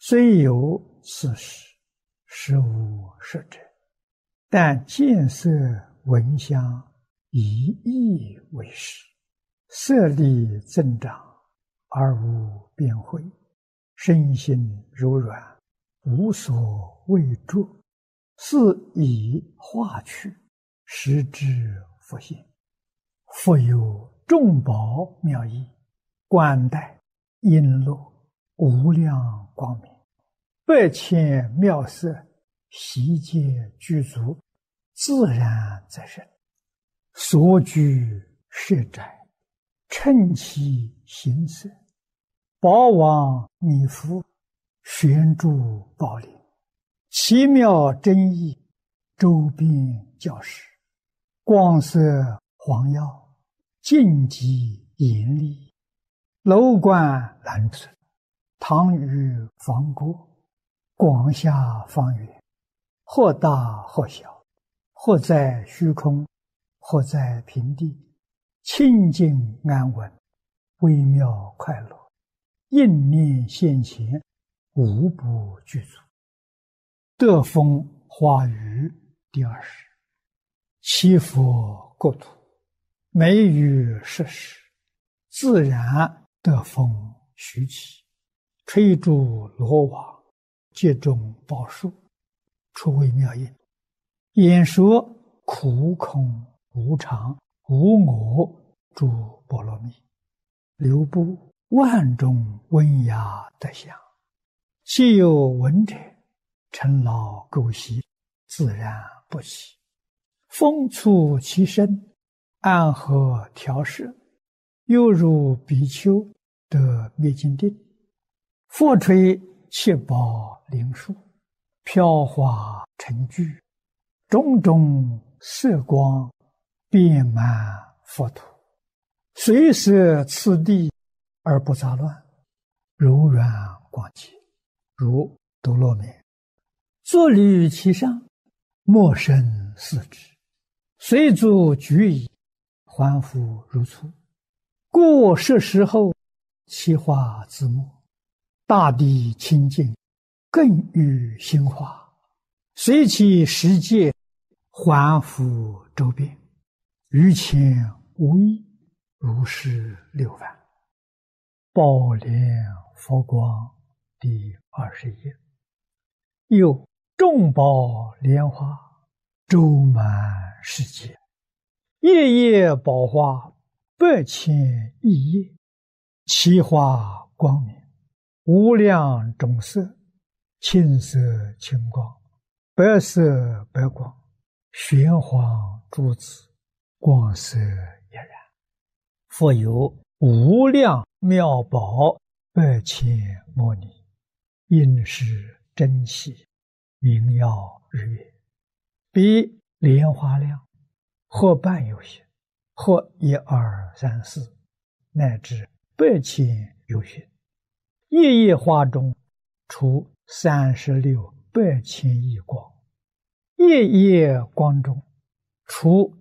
虽有此事，实无实者。但见色闻香，以意为实，色力增长，而无变慧，身心柔软，无所畏著，是以化去，实之复现。复有众宝妙义，冠带璎珞，无量光明，百千妙色，悉皆具足，自然在身。所居舍宅，称其形色，宝王弥覆，悬诸宝林，奇妙真意，周遍教室，光色黄耀，净极严厉，楼观蓝存，堂宇方过，广厦方圆，或大或小，或在虚空，或在平地，清净安稳，微妙快乐，应念现前，无不具足。德风华语第20。七佛国土，美于世事，自然德风徐起，吹诸罗网，接种宝树，出微妙音，演说苦空无常无我诸波罗蜜，流布万种温雅德相，其有闻者，尘劳垢习，自然不起。风触其身，安和调摄，犹如比丘得灭尽定。佛吹七宝灵树，飘华成聚，种种色光，遍满佛土，随摄次第而不杂乱，柔软广洁，如多罗面。坐立其上，莫生四肢，随足举矣，还复如初。故是时候，其化自没，大地清净，更与心化，随其世界，还复周遍，于前无异，如是六番。宝莲佛光第21。又众宝莲花，周满世界，夜夜宝花，百千亿叶，其花光明，无量种色，青色青光，白色白光，玄黄珠子，光色一然。复有无量妙宝，百千摩尼，应是珍奇，明耀日月，比莲花量，或半有些，或1、2、3、4，乃至百千有些。夜夜花中，出36百千亿光，夜夜光中，出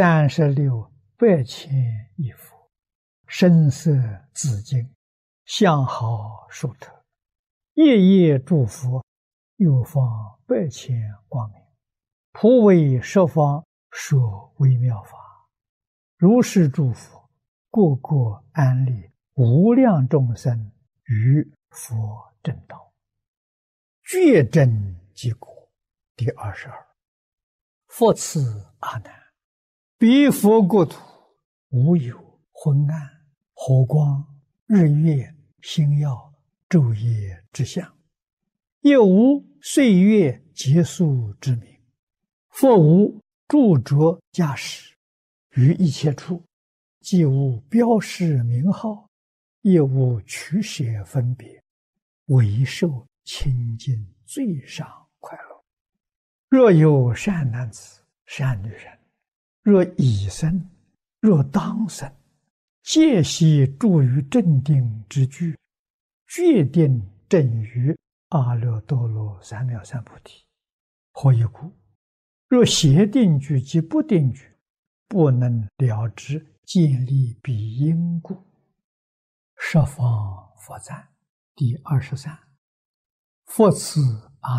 36百千亿佛，声色紫金，相好殊特。夜夜诸佛，又放百千光明，普为十方说微妙法。如是诸佛，个个安立无量众生于佛正道，觉真即果第22。复次阿难，彼佛国土，无有昏暗、火光、日月、星耀、昼夜之相，也无岁月结束之名。复无著着驾驶，于一切处，既无标示名号，也无取舍分别，唯受清净最上快乐。若有善男子、善女人，若已生，若当生，皆悉住于正定之具，决定正于阿耨多罗三藐三菩提。何以故？若邪定具及不定具，不能了知建立彼因故。十方佛赞第23。 佛子